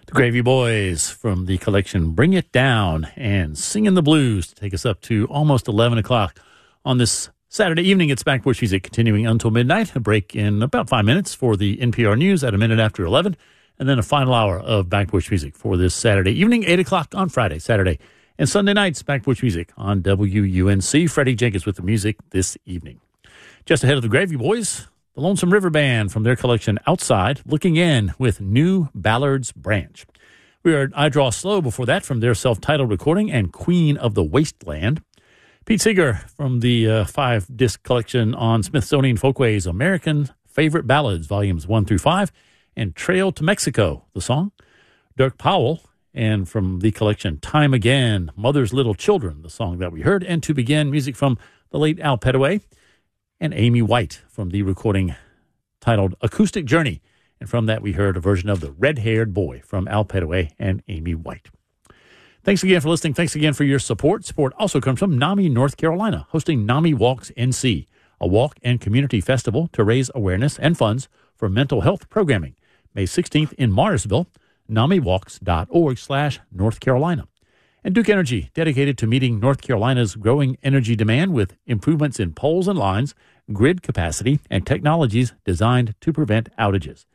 The Gravy Boys from the collection Bring It Down and Singin' the Blues to take us up to almost 11 o'clock on this Saturday evening. It's Back Porch Music continuing until midnight. A break in about 5 minutes for the NPR News at a minute after 11. And then a final hour of Back Porch Music for this Saturday evening, 8 o'clock on Friday, Saturday, and Sunday nights. Back Porch Music on WUNC. Freddie Jenkins with the music this evening. Just ahead of the Gravy Boys, the Lonesome River Band from their collection Outside, Looking In with New Ballard's Branch. We heard I Draw Slow before that from their self-titled recording and Queen of the Wasteland. Pete Seeger from the 5-disc collection on Smithsonian Folkways American Favorite Ballads, Volumes 1 through 5, and Trail to Mexico, the song. Dirk Powell, and from the collection Time Again, Mother's Little Children, the song that we heard. And to begin, music from the late Al Petaway and Amy White from the recording titled Acoustic Journey. And from that, we heard a version of The Red-Haired Boy from Al Petaway and Amy White. Thanks again for listening. Thanks again for your support. Support also comes from NAMI, North Carolina, hosting NAMI Walks NC, a walk and community festival to raise awareness and funds for mental health programming. May 16th in Morrisville, namiwalks.org/North Carolina. And Duke Energy, dedicated to meeting North Carolina's growing energy demand with improvements in poles and lines, grid capacity, and technologies designed to prevent outages.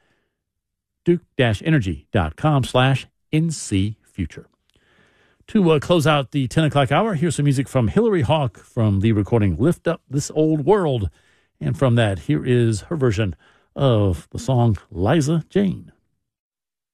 Duke-energy.com/NCFuture. To close out the 10 o'clock hour, here's some music from Hillary Hawk from the recording Lift Up This Old World. And from that, here is her version of the song Liza Jane.